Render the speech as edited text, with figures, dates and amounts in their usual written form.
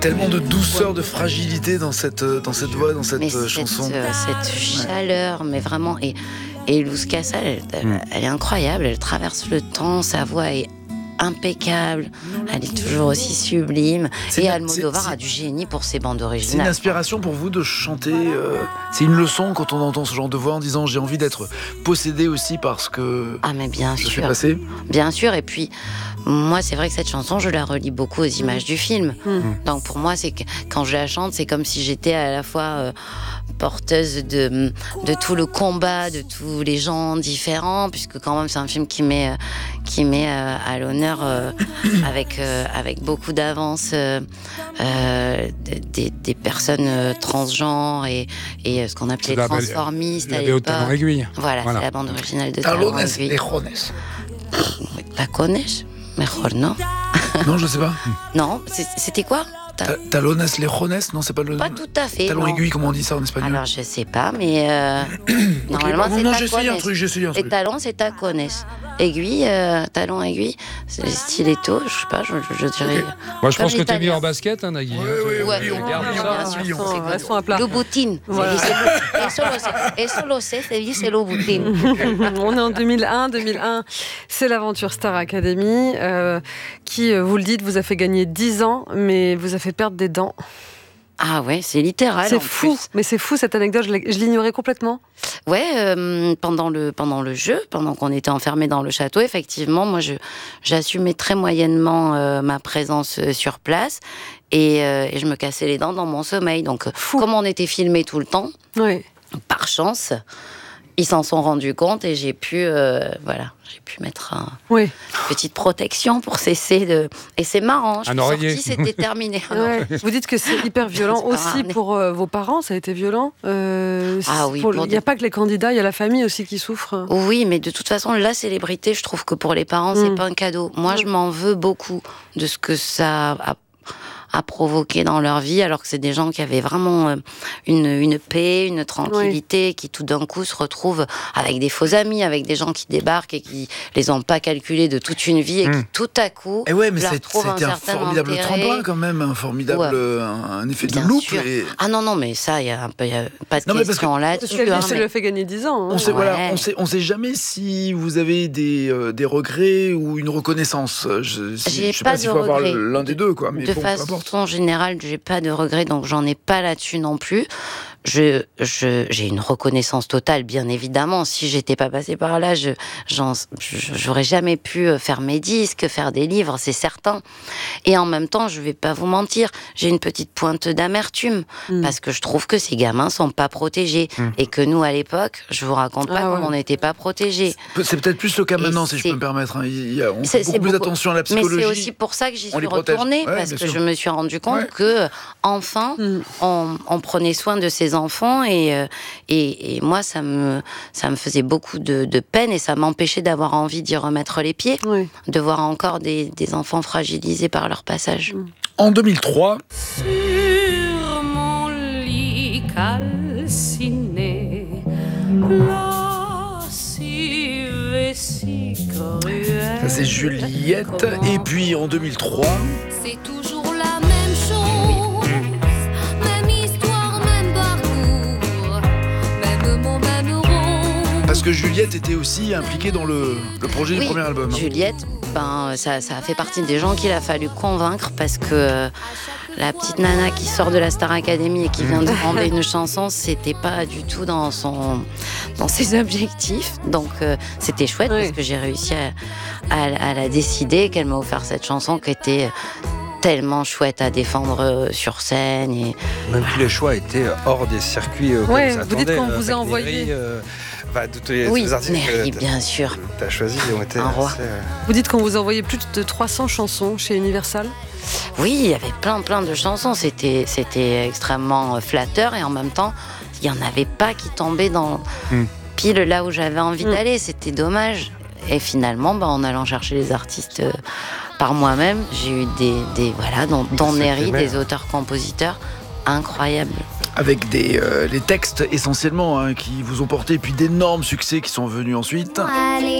Tellement de douceur, de fragilité dans cette voix, dans cette chanson. Cette chaleur, mais vraiment. Et Luz Casal, elle est incroyable. Elle traverse le temps. Sa voix est impeccable. Elle est toujours aussi sublime. Et Almodovar a du génie pour ses bandes originales. C'est une inspiration pour vous de chanter. C'est une leçon quand on entend ce genre de voix en disant j'ai envie d'être possédé aussi parce que. Ah mais bien sûr. Fait passer. Bien sûr. Et puis moi, c'est vrai que cette chanson, je la relie beaucoup aux images du film. Donc pour moi, c'est que quand je la chante, c'est comme si j'étais à la fois porteuse de tout le combat, de tous les gens différents, puisque quand même c'est un film qui met à l'honneur avec beaucoup d'avance des personnes transgenres et ce qu'on appelait les transformistes à l'époque. Talons Aiguilles. Voilà, c'est la bande originale de Talons Aiguilles. Lejones. La connais? Mejor non. Non, je sais pas. Non, c'était quoi? Talones Lejones, non, c'est pas le. Pas tout à fait. Talons aiguilles, comment on dit ça en espagnol? Alors je sais pas, mais normalement c'est non, tacones. j'ai essayé un truc. Et talons c'est tacones. Aiguille, talon aiguille, c'est les stilettos, je sais pas, je dirais. Moi je pense que t'es mis en basket, hein, Nagui. Oui, Elles sont à plat. Le boutine. Voilà. Eso lo sé, c'est le boutine. On est en 2001, c'est l'aventure Star Academy qui, vous le dites, vous a fait gagner 10 ans, mais vous a fait perdre des dents. Ah ouais, c'est littéral. C'est fou, mais c'est fou cette anecdote, je l'ignorais complètement. Ouais, pendant le jeu, pendant qu'on était enfermés dans le château, effectivement, moi j'assumais très moyennement ma présence sur place et je me cassais les dents dans mon sommeil. Donc, comme on était filmés tout le temps, par chance, ils s'en sont rendus compte et j'ai pu mettre une petite protection pour cesser de. Et c'est marrant, je suis sortie, c'était terminé. Vous dites que c'est hyper violent aussi pour vos parents, ça a été violent. Ah oui. Il n'y a pas que les candidats, il y a la famille aussi qui souffre. Oui, mais de toute façon, la célébrité, je trouve que pour les parents, c'est pas un cadeau. Moi, je m'en veux beaucoup de ce que ça a provoqué dans leur vie, alors que c'est des gens qui avaient vraiment une paix, une tranquillité, qui tout d'un coup se retrouvent avec des faux amis, avec des gens qui débarquent et qui les ont pas calculés de toute une vie et qui tout à coup mais leur trouvent c'était un formidable tremplin quand même, un formidable un effet de loupe. Ah non, mais ça, il y a pas de question là-dessus. Ça lui a fait gagner 10 ans. On sait jamais si vous avez des regrets ou une reconnaissance. Je sais pas s'il faut avoir l'un des deux, quoi. Mais de façon générale, j'ai pas de regrets, donc j'en ai pas là-dessus non plus. J'ai une reconnaissance totale, bien évidemment. Si j'étais pas passée par là, j'aurais jamais pu faire mes disques, faire des livres, c'est certain. Et en même temps, je vais pas vous mentir, j'ai une petite pointe d'amertume parce que je trouve que ces gamins sont pas protégés et que nous, à l'époque, je vous raconte pas comment on n'était pas protégés. C'est peut-être plus le cas maintenant, si je peux me permettre. On fait beaucoup plus attention à la psychologie. Mais c'est aussi pour ça que j'y suis retournée, parce que je me suis rendu compte que enfin, on prenait soin de ces enfants et moi ça me faisait beaucoup de peine et ça m'empêchait d'avoir envie d'y remettre les pieds, de voir encore des enfants fragilisés par leur passage. En 2003, sur mon lit calciné, ça c'est Juliette. Et puis en 2003, c'est toujours la même chose, même histoire, même parcours, même mot, même rôle. Parce que Juliette était aussi impliquée dans le projet du premier album. Juliette, ça a fait partie des gens qu'il a fallu convaincre parce que la petite nana qui sort de la Star Academy et qui vient de demander une chanson, c'était pas du tout dans ses objectifs. Donc c'était chouette parce que j'ai réussi à la décider, qu'elle m'a offert cette chanson qui était tellement chouette à défendre sur scène. Et même que les choix étaient hors des circuits que vous attendiez. Vous dites qu'on vous a envoyé... les artistes bien sûr. Tu as choisi, ont été un roi. Vous dites qu'on vous a envoyé plus de 300 chansons chez Universal. Oui, il y avait plein de chansons. C'était extrêmement flatteur et en même temps, il n'y en avait pas qui tombaient dans pile là où j'avais envie d'aller. C'était dommage. Et finalement, en allant chercher les artistes par moi-même, j'ai eu dont Neri, des auteurs-compositeurs incroyables. Avec les textes essentiellement qui vous ont porté, puis d'énormes succès qui sont venus ensuite. Allez.